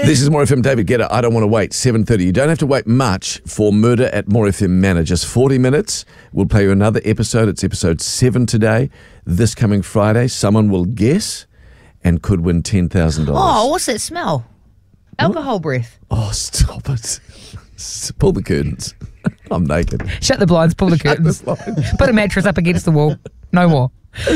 This is More FM. David Guetta, I Don't Want to Wait, 7:30. You don't have to wait much for Murder at More FM Manor. Just 40 minutes. We'll play you another episode. It's episode 7 today. This coming Friday, someone will guess and could win $10,000. Oh, what's that smell? Alcohol breath. Oh, stop it. Pull the curtains. I'm naked. Shut the blinds, pull the curtains. Put a mattress up against the wall. No more.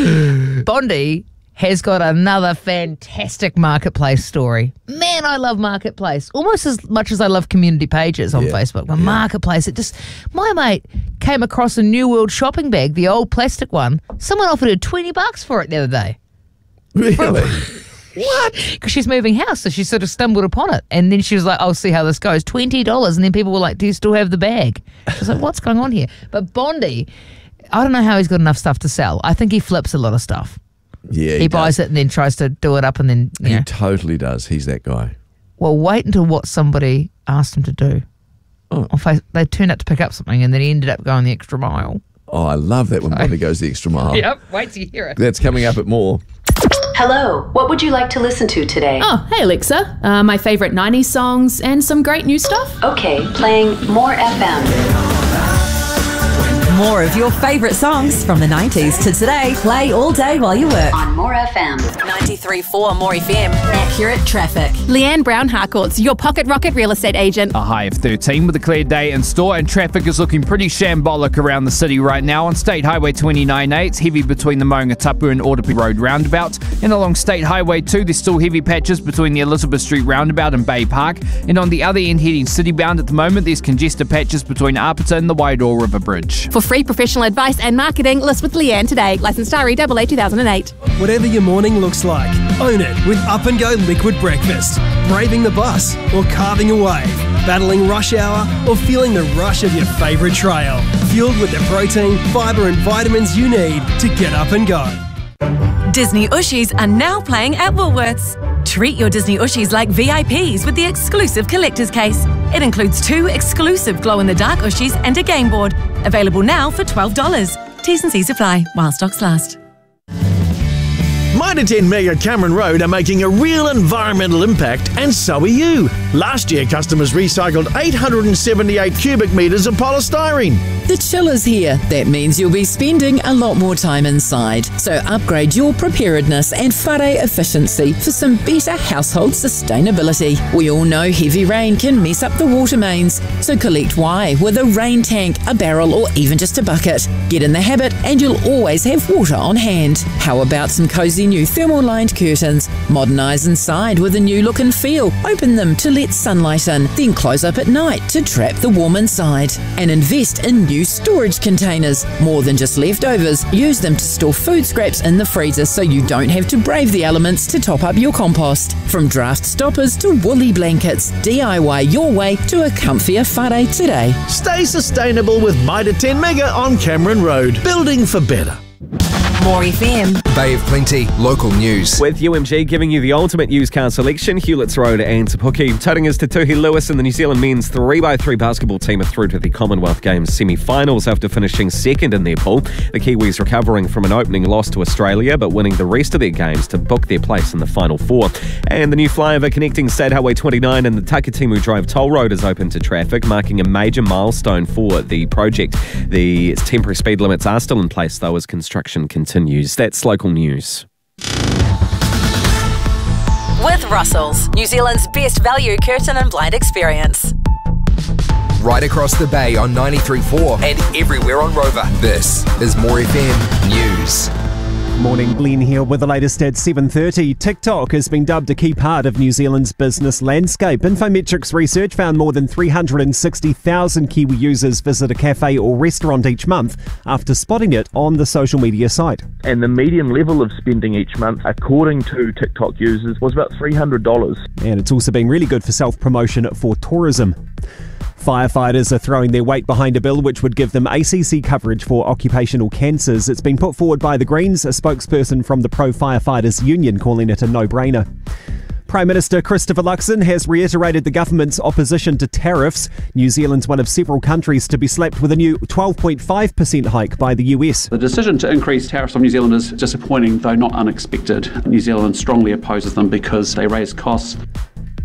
Bondi has got another fantastic marketplace story. Man, I love marketplace almost as much as I love community pages on Facebook. But marketplace, my mate came across a New World shopping bag, the old plastic one. Someone offered her $20 for it the other day. Really? What? Because she's moving house, so she sort of stumbled upon it. And then she was like, I'll see how this goes. $20. And then people were like, do you still have the bag? She was like, what's going on here? But Bondi, I don't know how he's got enough stuff to sell. I think he flips a lot of stuff. Yeah, he buys it and then tries to do it up and then, He totally does. He's that guy. Well, wait until what somebody asked him to do. Oh. They turned up to pick up something and then he ended up going the extra mile. Oh, I love that when Bondi goes the extra mile. Yep, wait till you hear it. That's coming up at More. Hello, what would you like to listen to today? Oh, hey Alexa. My favourite 90s songs and some great new stuff. Okay, playing More FM. More of your favourite songs from the 90s to today. Play all day while you work. On More FM. 93.4 More FM. Accurate traffic. Leanne Brown Harcourts, your Pocket Rocket real estate agent. A high of 13 with a clear day in store, and traffic is looking pretty shambolic around the city right now. On State Highway 29A, it's heavy between the Maungatapu and Ordepi Road roundabout. And along State Highway 2, there's still heavy patches between the Elizabeth Street roundabout and Bay Park. And on the other end, heading city-bound at the moment, there's congested patches between Apata and the Wairoa River Bridge. For free professional advice and marketing, list with Leanne today. Licensed RE AA 2008. Whatever your morning looks like, own it with Up and Go Liquid Breakfast. Braving the bus or carving a wave, battling rush hour or feeling the rush of your favourite trail. Fueled with the protein, fibre and vitamins you need to get up and go. Disney Ushies are now playing at Woolworths. Treat your Disney Ushies like VIPs with the exclusive collector's case. It includes 2 exclusive glow-in-the-dark Ushies and a game board. Available now for $12. T's and C's apply while stocks last. Mitre 10 Mega Cameron Road are making a real environmental impact, and so are you. Last year, customers recycled 878 cubic metres of polystyrene. The chill is here. That means you'll be spending a lot more time inside. So upgrade your preparedness and whare efficiency for some better household sustainability. We all know heavy rain can mess up the water mains. So collect Y with a rain tank, a barrel or even just a bucket. Get in the habit and you'll always have water on hand. How about some cosy new thermal-lined curtains? Modernise inside with a new look and feel. Open them to let sunlight in, then close up at night to trap the warm inside. And invest in new storage containers. More than just leftovers, use them to store food scraps in the freezer so you don't have to brave the elements to top up your compost. From draft stoppers to woolly blankets, DIY your way to a comfier whare today. Stay sustainable with Mitre 10 Mega on Cameron Road. Building for better. More FM. Bay of Plenty, local news. With UMG giving you the ultimate used car selection, Hewletts Road and Te Puke. Totings to Tuhi Lewis and the New Zealand men's 3x3 basketball team are through to the Commonwealth Games semi-finals after finishing second in their pool. The Kiwis recovering from an opening loss to Australia, but winning the rest of their games to book their place in the Final Four. And the new flyover connecting State Highway 29 and the Takitimu Drive toll road is open to traffic, marking a major milestone for the project. The temporary speed limits are still in place, though, as construction continues. That's local news. With Russell's, New Zealand's best value curtain and blind experience. Right across the bay on 93.4 and everywhere on Rover. This is More FM News. Morning, Glenn here with the latest at 7:30. TikTok has been dubbed a key part of New Zealand's business landscape. Infometrics research found more than 360,000 Kiwi users visit a cafe or restaurant each month after spotting it on the social media site. And the median level of spending each month, according to TikTok users, was about $300. And it's also been really good for self-promotion for tourism. Firefighters are throwing their weight behind a bill which would give them ACC coverage for occupational cancers. It's been put forward by the Greens, a spokesperson from the Pro-Firefighters Union calling it a no-brainer. Prime Minister Christopher Luxon has reiterated the government's opposition to tariffs. New Zealand's one of several countries to be slapped with a new 12.5% hike by the US. The decision to increase tariffs on New Zealand is disappointing, though not unexpected. New Zealand strongly opposes them because they raise costs.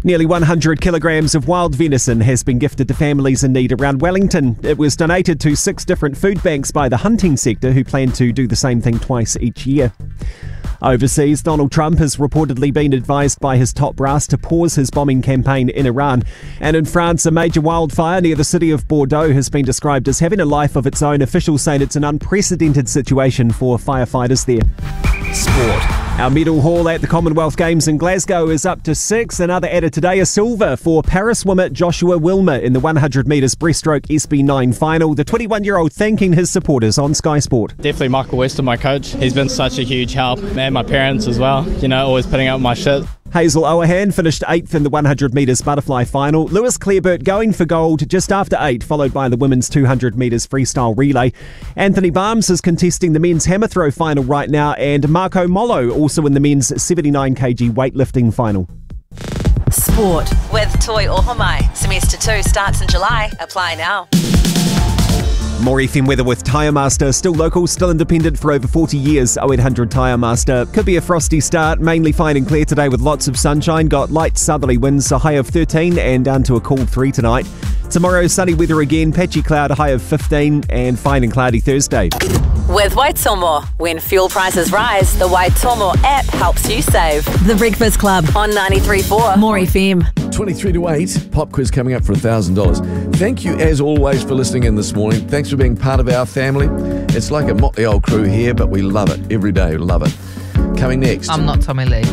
Nearly 100 kilograms of wild venison has been gifted to families in need around Wellington. It was donated to 6 different food banks by the hunting sector, who plan to do the same thing twice each year. Overseas, Donald Trump has reportedly been advised by his top brass to pause his bombing campaign in Iran. And in France, a major wildfire near the city of Bordeaux has been described as having a life of its own. Officials saying it's an unprecedented situation for firefighters there. Sport. Our medal haul at the Commonwealth Games in Glasgow is up to 6. Another added today, a silver for Paris swimmer Joshua Wilmer in the 100 metres breaststroke SB9 final. The 21-year-old thanking his supporters on Sky Sport. Definitely Michael Weston, my coach. He's been such a huge help. And my parents as well, always putting up my shit. Hazel Oahan finished 8th in the 100 metres butterfly final. Lewis Clareburt going for gold just after 8, followed by the women's 200 metres freestyle relay. Anthony Barnes is contesting the men's hammer throw final right now, and Marco Mollo also in the men's 79 kg weightlifting final. Sport with Toi Ohomai. Semester 2 starts in July. Apply now. More FM weather with Tyre Master. Still local, still independent for over 40 years. 0800 Tyre Master. Could be a frosty start, mainly fine and clear today with lots of sunshine. Got light southerly winds, a high of 13 and down to a cool 3 tonight. Tomorrow, sunny weather again, patchy cloud, a high of 15 and fine and cloudy Thursday. With Waitomo, when fuel prices rise, the Waitomo app helps you save. The Breakfast Club on 93.4 More FM. 23 to 8, pop quiz coming up for $1,000. Thank you, as always, for listening in this morning. Thanks for being part of our family. It's like a motley old crew here, but we love it. Every day, we love it. Coming next. I'm not Tommy Lee.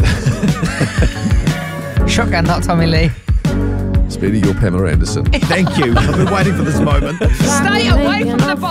Shotgun, not Tommy Lee. Speedy, you're Pamela Anderson. Thank you. I've been waiting for this moment. Stay away from the